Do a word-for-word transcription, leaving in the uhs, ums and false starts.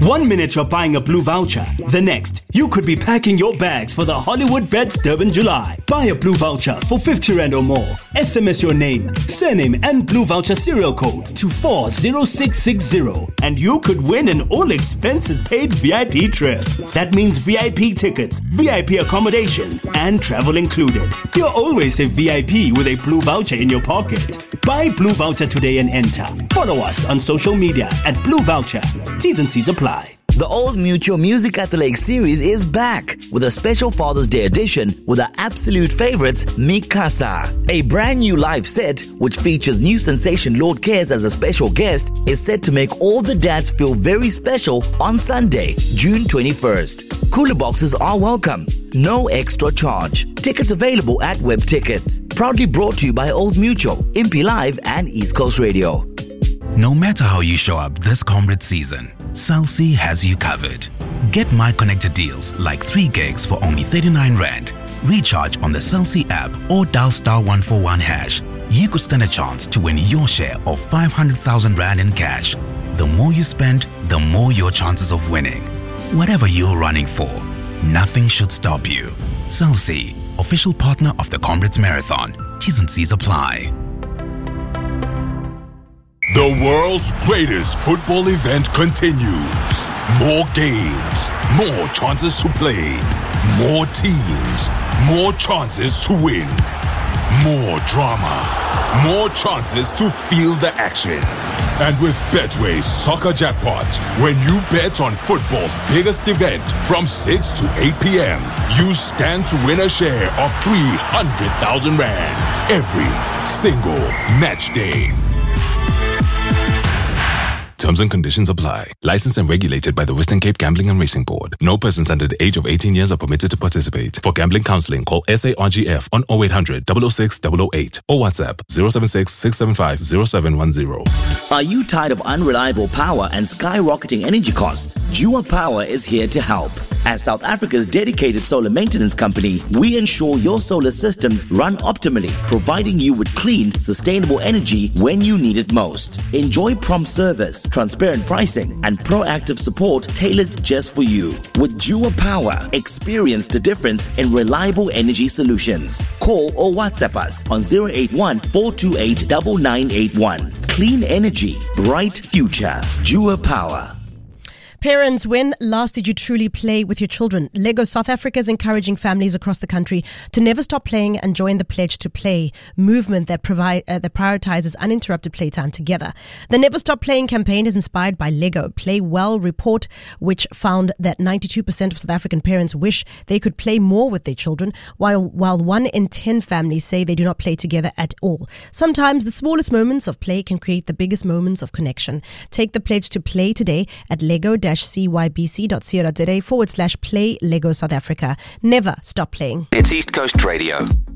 One minute you're buying a Blue voucher. The next, you could be packing your bags for the Hollywood Bets Durban July. Buy a Blue voucher for fifty rand or more. S M S your name, surname and Blue voucher serial code to four zero six six zero and you could win an all expenses paid V I P trip. That means V I P tickets, V I P accommodation and travel included. You're always a V I P with a Blue voucher in your pocket. Buy Blue voucher today and enter. Follow us on social media at Blue Voucher. T's and C's apply. The Old Mutual Music at the Lake series is back with a special Father's Day edition with our absolute favorites, Mikasa. A brand new live set, which features new sensation Lord Cares as a special guest, is set to make all the dads feel very special on Sunday, June twenty-first. Cooler boxes are welcome. No extra charge. Tickets available at Web Tickets. Proudly brought to you by Old Mutual, Impi Live and East Coast Radio. No matter how you show up this Comrade season, Cell C has you covered. Get My Connected deals like three gigs for only thirty-nine rand. Recharge on the Cell C app or dial star one four one hash. You could stand a chance to win your share of five hundred thousand rand in cash. The more you spend, the more your chances of winning. Whatever you're running for, nothing should stop you. Cell C, official partner of the Comrades Marathon. T's and C's apply. The world's greatest football event continues. More games, more chances to play, more teams, more chances to win, more drama, more chances to feel the action. And with Betway's Soccer Jackpot, when you bet on football's biggest event from six to eight p.m., you stand to win a share of three hundred thousand rand every single match day. Terms and conditions apply. Licensed and regulated by the Western Cape Gambling and Racing Board. No persons under the age of eighteen years are permitted to participate. For gambling counseling, call S A R G F on oh eight hundred, double oh six, double oh eight or WhatsApp zero seven six, six seven five, zero seven one zero. Are you tired of unreliable power and skyrocketing energy costs? Jua Power is here to help. As South Africa's dedicated solar maintenance company, we ensure your solar systems run optimally, providing you with clean, sustainable energy when you need it most. Enjoy prompt service, transparent pricing, and proactive support tailored just for you. With Jua Power, experience the difference in reliable energy solutions. Call or WhatsApp us on zero eight one, four two eight, nine nine eight one. Clean energy, bright future. Jua Power. Parents, when last did you truly play with your children? Lego South Africa is encouraging families across the country to never stop playing and join the Pledge to Play movement that provide uh, that prioritizes uninterrupted playtime together. The Never Stop Playing campaign is inspired by Lego Play Well report, which found that ninety-two percent of South African parents wish they could play more with their children, while while one in ten families say they do not play together at all. Sometimes the smallest moments of play can create the biggest moments of connection. Take the Pledge to Play today at Lego cybc.co.za forward slash play Lego South Africa. Never stop playing. It's East Coast Radio.